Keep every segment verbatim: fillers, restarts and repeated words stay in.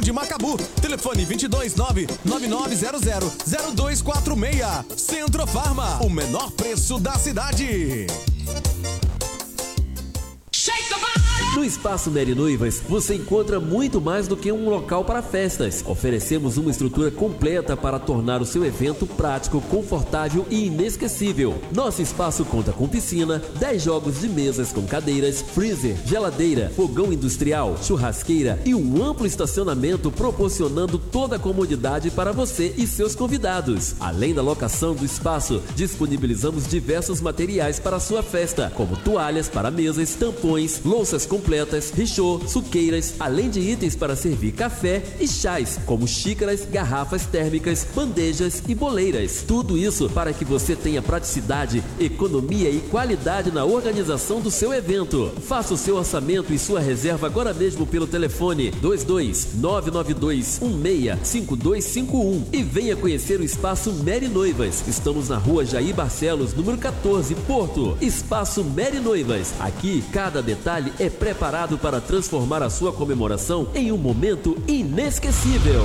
de Macabu. Telefone vinte e dois nove nove nove zero zero zero dois quatro seis. Centro Farma, o menor preço da cidade. No Espaço Mary Noivas, você encontra muito mais do que um local para festas. Oferecemos uma estrutura completa para tornar o seu evento prático, confortável e inesquecível. Nosso espaço conta com piscina, dez jogos de mesas com cadeiras, freezer, geladeira, fogão industrial, churrasqueira e um amplo estacionamento proporcionando toda a comodidade para você e seus convidados. Além da locação do espaço, disponibilizamos diversos materiais para a sua festa, como toalhas para mesas, tampões, louças completas, richô, suqueiras, além de itens para servir café e chás, como xícaras, garrafas térmicas, bandejas e boleiras. Tudo isso para que você tenha praticidade, economia e qualidade na organização do seu evento. Faça o seu orçamento e sua reserva agora mesmo pelo telefone dois dois nove nove dois um seis cinco dois cinco um e venha conhecer o Espaço Mary Noivas. Estamos na rua Jair Barcelos, número quatorze, Porto. Espaço Mary Noivas. Aqui, cada detalhe é preparado para transformar a sua comemoração em um momento inesquecível.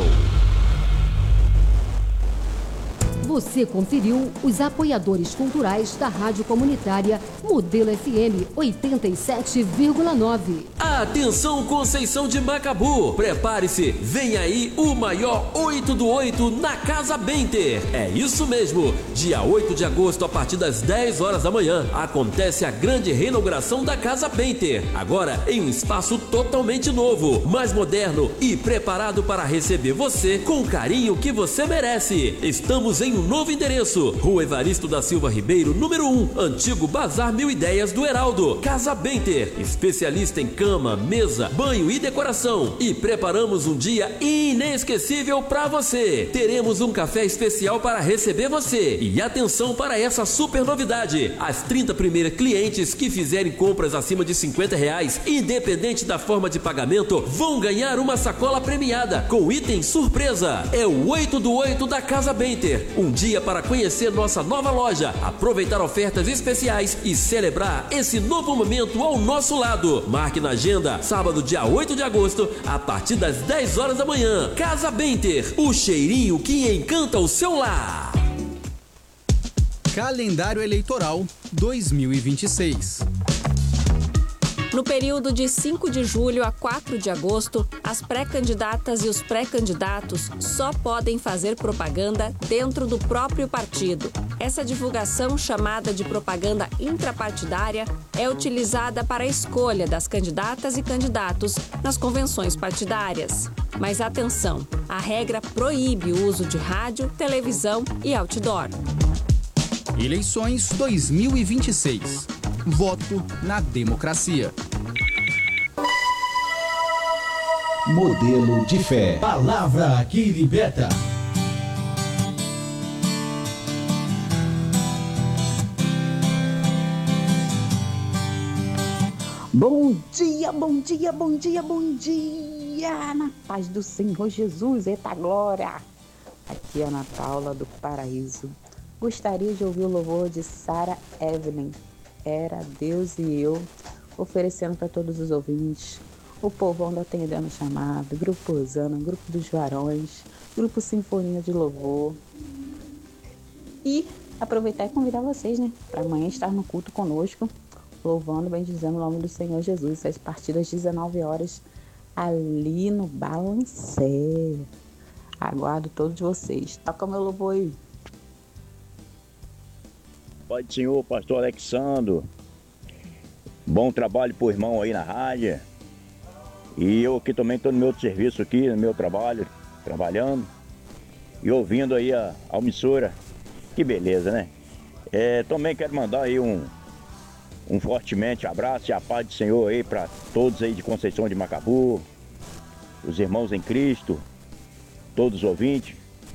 Você conferiu os apoiadores culturais da Rádio Comunitária Modelo F M oitenta e sete vírgula nove. Atenção, Conceição de Macabu! Prepare-se, vem aí o maior oito do oito na Casa Benter. É isso mesmo, dia oito de agosto, a partir das dez horas da manhã, acontece a grande reinauguração da Casa Benter. Agora em um espaço totalmente novo, mais moderno e preparado para receber você com o carinho que você merece. Estamos em um novo endereço, Rua Evaristo da Silva Ribeiro, número um, Antigo Bazar Mil Ideias do Heraldo. Casa Benter, especialista em cama, mesa, banho e decoração. E preparamos um dia inesquecível para você. Teremos um café especial para receber você. E atenção para essa super novidade: as trinta primeiras clientes que fizerem compras acima de cinquenta reais, independente da forma de pagamento, vão ganhar uma sacola premiada com item surpresa. É o oito do oito da Casa Benter. Um dia para conhecer nossa nova loja, aproveitar ofertas especiais e celebrar esse novo momento ao nosso lado. Marque na agenda, sábado, dia oito de agosto, a partir das dez horas da manhã. Casa Benter, o cheirinho que encanta o seu lar. Calendário Eleitoral dois mil e vinte e seis. No período de cinco de julho a quatro de agosto, as pré-candidatas e os pré-candidatos só podem fazer propaganda dentro do próprio partido. Essa divulgação, chamada de propaganda intrapartidária, é utilizada para a escolha das candidatas e candidatos nas convenções partidárias. Mas atenção, a regra proíbe o uso de rádio, televisão e outdoor. Eleições dois mil e vinte e seis. Voto na democracia. Modelo de fé. Palavra que liberta. Bom dia, bom dia, bom dia, bom dia. Na paz do Senhor Jesus, eita glória. Aqui é a Ana Paula do Paraíso. Gostaria de ouvir o louvor de Sarah Evelyn. Era Deus e eu, oferecendo para todos os ouvintes, o povão da Atendendo Chamado, Grupo Osana, Grupo dos Varões, Grupo Sinfonia de Louvor. E aproveitar e convidar vocês, né, para amanhã estar no culto conosco, louvando, bendizendo o nome do Senhor Jesus, a partir das dezenove horas, ali no Balancé. Aguardo todos vocês. Toca meu louvor aí. Pai do Senhor, pastor Alexandro, bom trabalho pro irmão aí na rádio. E eu aqui também estou no meu serviço aqui, no meu trabalho, trabalhando e ouvindo aí a, a emissora. Que beleza, né? É, também quero mandar aí um, um fortemente abraço e a paz do Senhor aí para todos aí de Conceição de Macabu, os irmãos em Cristo, todos os ouvintes.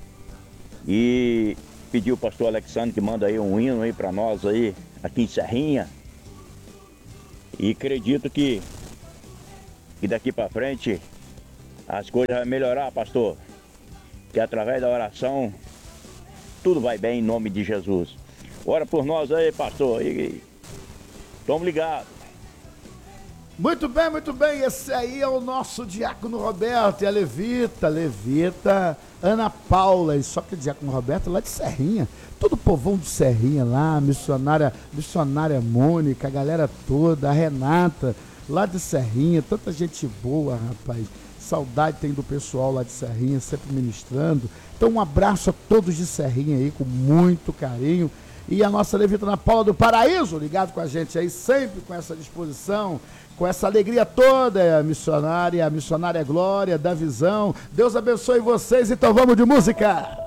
E pedir o pastor Alexandre que manda aí um hino aí para nós aí, aqui em Serrinha. E acredito que, que daqui para frente as coisas vão melhorar, pastor. Que através da oração tudo vai bem em nome de Jesus. Ora por nós aí, pastor. E, e, tamo ligado. Muito bem, muito bem, esse aí é o nosso Diácono Roberto e a Levita, Levita Ana Paula, só que o Diácono Roberto é lá de Serrinha, todo o povão de Serrinha lá, missionária, missionária Mônica, a galera toda, a Renata, lá de Serrinha, tanta gente boa, rapaz, saudade tem do pessoal lá de Serrinha, sempre ministrando, então um abraço a todos de Serrinha aí, com muito carinho, e a nossa Levita Ana Paula do Paraíso, ligado com a gente aí, sempre com essa disposição, com essa alegria toda, a missionária, a missionária Glória, da Visão. Deus abençoe vocês, então vamos de música.